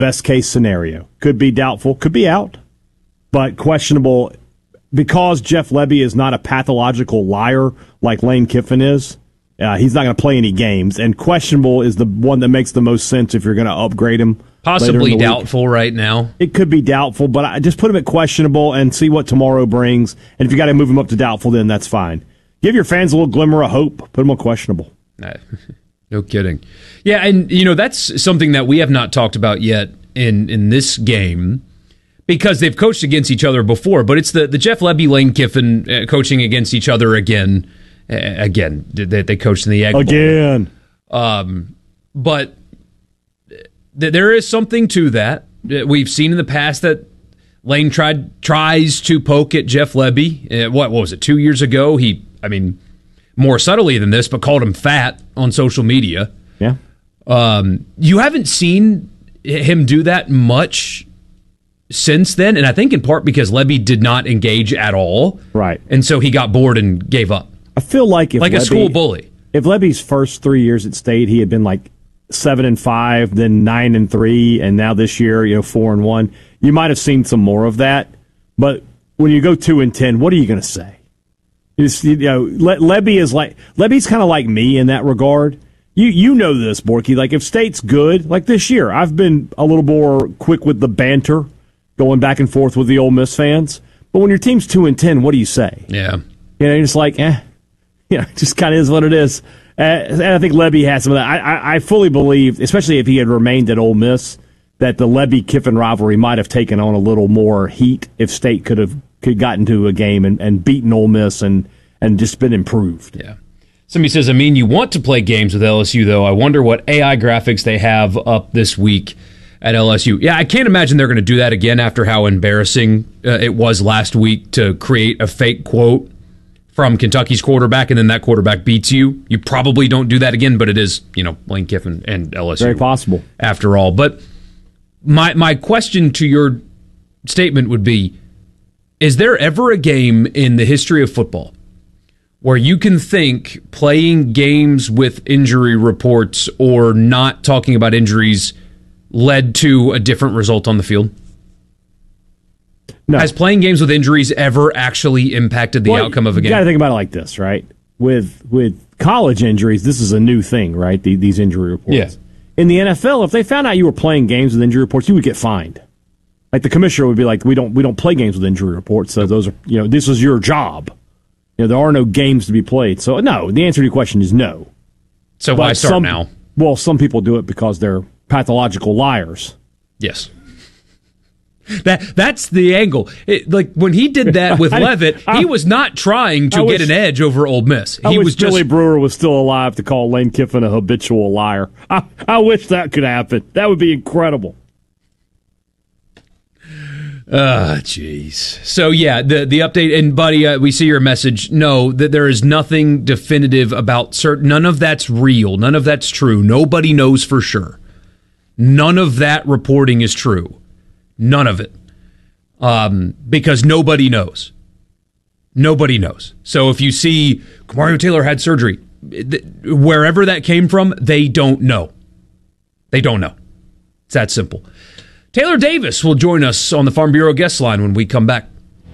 Best case scenario. Could be doubtful, could be out, but questionable because Jeff Lebby is not a pathological liar like Lane Kiffin is. He's not going to play any games, and questionable is the one that makes the most sense if you're going to upgrade him. Possibly doubtful right now. It could be doubtful, but I just put him at questionable and see what tomorrow brings. And if you got to move him up to doubtful, then that's fine. Give your fans a little glimmer of hope. Put him on questionable. No kidding. Yeah, and that's something that we have not talked about yet in this game because they've coached against each other before. But it's the Jeff Lebby, Lane Kiffin coaching against each other again. Again, they coached in the Egg Bowl. Again. But there is something to that. We've seen in the past that Lane tries to poke at Jeff Lebby. What was it, 2 years ago? More subtly than this, but called him fat on social media. Yeah. You haven't seen him do that much since then, and I think in part because Lebby did not engage at all. Right. And so he got bored and gave up. I feel like if a school bully. If Lebby's first 3 years at State, he had been like 7-5, then 9-3, and now this year, 4-1. You might have seen some more of that, but when you go 2-10, what are you going to say? Lebby's kind of like me in that regard. You know this, Borky. Like if State's good, like this year, I've been a little more quick with the banter, going back and forth with the Ole Miss fans. But when your team's 2-10, what do you say? Yeah, you're just like, it just kind of is what it is. And I think Lebby has some of that. I fully believe, especially if he had remained at Ole Miss, that the Lebby-Kiffin rivalry might have taken on a little more heat if State could gotten to a game and beaten Ole Miss and just been improved. Yeah. Somebody says, you want to play games with LSU, though. I wonder what AI graphics they have up this week at LSU. Yeah, I can't imagine they're going to do that again after how embarrassing it was last week to create a fake quote from Kentucky's quarterback, and then that quarterback beats you. You probably don't do that again, but it is, Lane Kiffin and LSU. Very possible. After all. But my question to your statement would be, is there ever a game in the history of football where you can think playing games with injury reports or not talking about injuries led to a different result on the field? No. Has playing games with injuries ever actually impacted the outcome of a game? You got to think about it like this, right? With college injuries, this is a new thing, right? These injury reports. Yeah. In the NFL, if they found out you were playing games with injury reports, you would get fined. Like the commissioner would be like, we don't play games with injury reports. So those are, this is your job. There are no games to be played. So no, the answer to your question is no. So why start now? Well, some people do it because they're pathological liars. Yes. That's the angle. Like when he did that with Leavitt, he was not trying to get an edge over Ole Miss. He was just Billy Brewer was still alive to call Lane Kiffin a habitual liar. I wish that could happen. That would be incredible. Jeez. So yeah, the update, and buddy, we see your message. No, that there is nothing definitive about certain. None of that's real. None of that's true. Nobody knows for sure. None of that reporting is true. None of it. Because nobody knows. Nobody knows. So if you see Mario Taylor had surgery, wherever that came from, they don't know. They don't know. It's that simple. Taylor Davis will join us on the Farm Bureau guest line when we come back.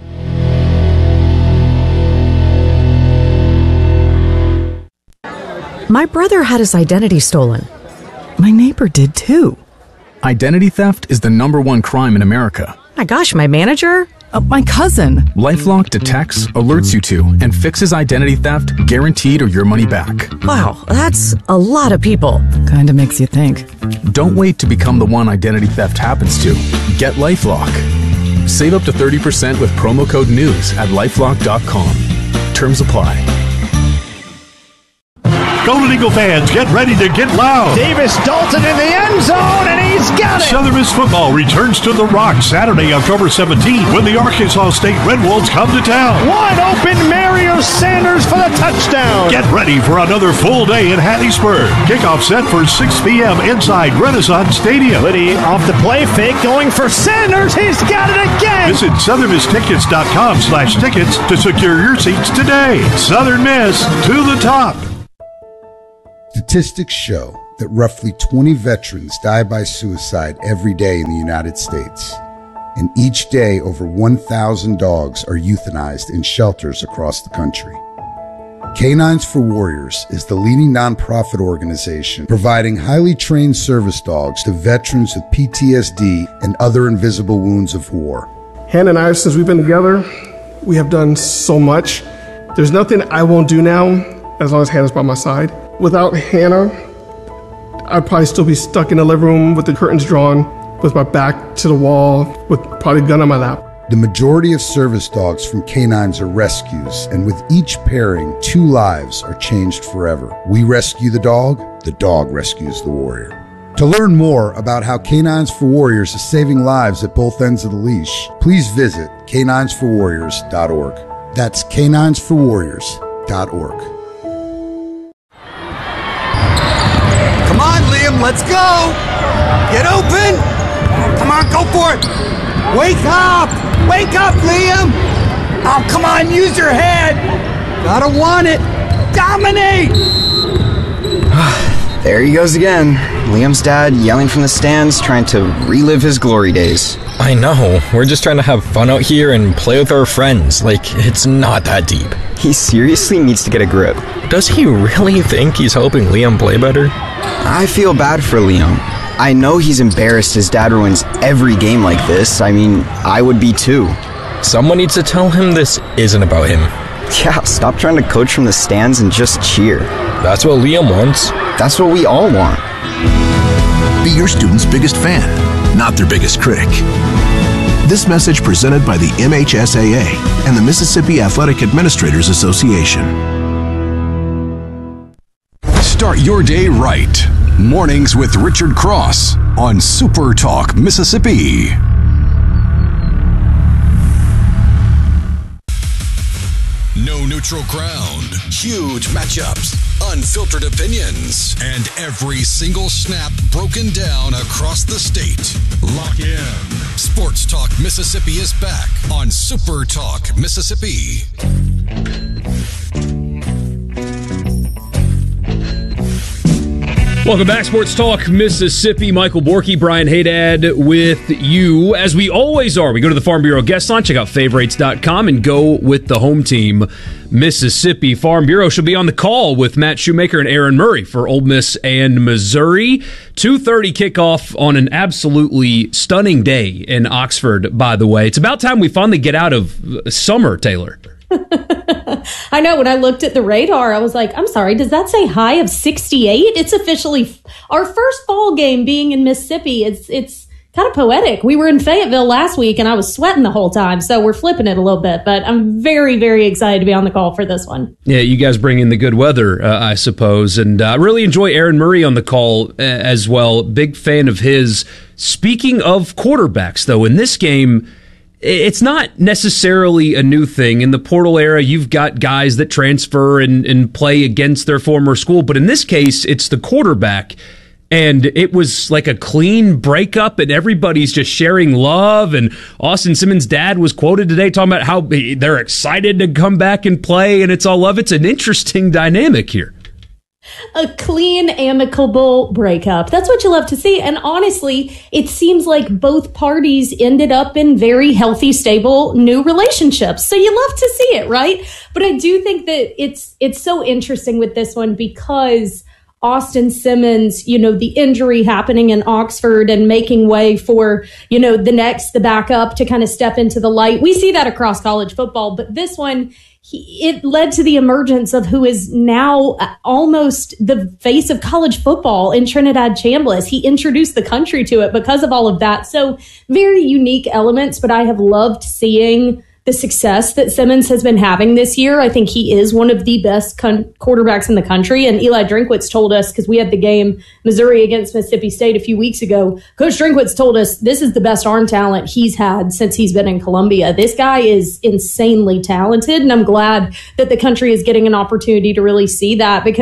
My brother had his identity stolen. My neighbor did too. Identity theft is the #1 crime in America. My gosh, my manager? My cousin. LifeLock detects, alerts you to, and fixes identity theft guaranteed or your money back. Wow, that's a lot of people. Kinda makes you think. Don't wait to become the one identity theft happens to. Get LifeLock. Save up to 30% with promo code NEWS at LifeLock.com. Terms apply. Golden Eagle fans, get ready to get loud. Davis Dalton in the end zone, and he's got it. Southern Miss football returns to the Rock Saturday, October 17th, when the Arkansas State Red Wolves come to town. Wide open, Mario Sanders for the touchdown. Get ready for another full day in Hattiesburg. Kickoff set for 6 p.m. inside Renaissance Stadium. Liddy off the play fake, going for Sanders. He's got it again. Visit SouthernMissTickets.com/tickets to secure your seats today. Southern Miss to the top. Statistics show that roughly 20 veterans die by suicide every day in the United States. And each day, over 1,000 dogs are euthanized in shelters across the country. Canines for Warriors is the leading nonprofit organization providing highly trained service dogs to veterans with PTSD and other invisible wounds of war. Hannah and I, since we've been together, we have done so much. There's nothing I won't do now as long as Hannah's by my side. Without Hannah, I'd probably still be stuck in the living room with the curtains drawn, with my back to the wall, with probably a gun on my lap. The majority of service dogs from canines are rescues, and with each pairing, 2 lives are changed forever. We rescue the dog rescues the warrior. To learn more about how Canines for Warriors is saving lives at both ends of the leash, please visit caninesforwarriors.org. That's caninesforwarriors.org. Come on, Liam, let's go! Get open! Come on, go for it! Wake up! Wake up, Liam! Oh, come on, use your head! Gotta want it! Dominate! There he goes again. Liam's dad yelling from the stands, trying to relive his glory days. I know. We're just trying to have fun out here and play with our friends. Like, it's not that deep. He seriously needs to get a grip. Does he really think he's helping Liam play better? I feel bad for Liam. I know he's embarrassed his dad ruins every game like this. I mean, I would be too. Someone needs to tell him this isn't about him. Yeah, stop trying to coach from the stands and just cheer. That's what Liam wants. That's what we all want. Be your student's biggest fan, not their biggest critic. This message presented by the MHSAA and the Mississippi Athletic Administrators Association. Start your day right. Mornings with Richard Cross on Super Talk Mississippi. No neutral ground, huge matchups, unfiltered opinions, and every single snap broken down across the state. Lock in. Sports Talk Mississippi is back on Super Talk Mississippi. Welcome back, Sports Talk Mississippi. Michael Borky, Brian Haydad with you, as we always are. We go to the Farm Bureau guest line, check out favorites.com, and go with the home team, Mississippi. Farm Bureau should be on the call with Matt Shoemaker and Aaron Murray for Ole Miss and Missouri. 2:30 kickoff on an absolutely stunning day in Oxford, by the way. It's about time we finally get out of summer, Taylor. I know, when I looked at the radar, I was like, I'm sorry, does that say high of 68? It's officially our first fall game being in Mississippi. It's kind of poetic. We were in Fayetteville last week and I was sweating the whole time, so we're flipping it a little bit, but I'm very, very excited to be on the call for this one. Yeah, you guys bring in the good weather, I suppose, and I really enjoy Aaron Murray on the call as well. Big fan of his. Speaking of quarterbacks, though, in this game, it's not necessarily a new thing. In the portal era, you've got guys that transfer and play against their former school. But in this case, it's the quarterback. And it was like a clean breakup, and everybody's just sharing love. And Austin Simmons' dad was quoted today talking about how they're excited to come back and play, and it's all love. It's an interesting dynamic here. A clean, amicable breakup. That's what you love to see. And honestly, it seems like both parties ended up in very healthy, stable, new relationships. So you love to see it, right? But I do think that it's so interesting with this one because Austin Simmons, the injury happening in Oxford and making way for, the backup to kind of step into the light. We see that across college football, but this one, it led to the emergence of who is now almost the face of college football in Trinidad Chambliss. He introduced the country to it because of all of that. So very unique elements, but I have loved seeing the success that Simmons has been having this year. I think he is one of the best quarterbacks in the country. And Eli Drinkwitz told us, because we had the game Missouri against Mississippi State a few weeks ago, Coach Drinkwitz told us this is the best arm talent he's had since he's been in Columbia. This guy is insanely talented, and I'm glad that the country is getting an opportunity to really see that because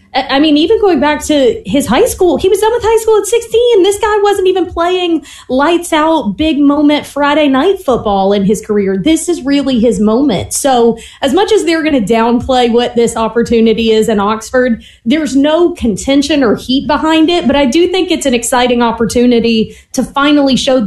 I mean, even going back to his high school, he was done with high school at 16. This guy wasn't even playing lights out, big moment Friday night football in his career. This is really his moment. So as much as they're going to downplay what this opportunity is in Oxford, there's no contention or heat behind it. But I do think it's an exciting opportunity to finally show